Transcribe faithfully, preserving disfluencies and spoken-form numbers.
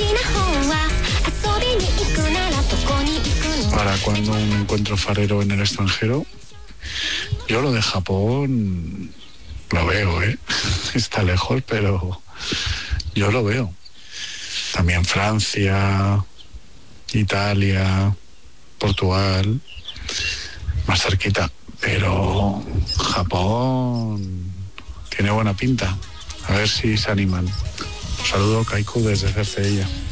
Para cuando un encuentro farero en el extranjero, yo lo de Japón lo veo, ¿eh? Está lejos, pero yo lo veo. También Francia, Italia, Portugal, más cerquita. Pero Japón tiene buena pinta. A ver si se animan. Un saludo, Kaiku, desde Cercedilla.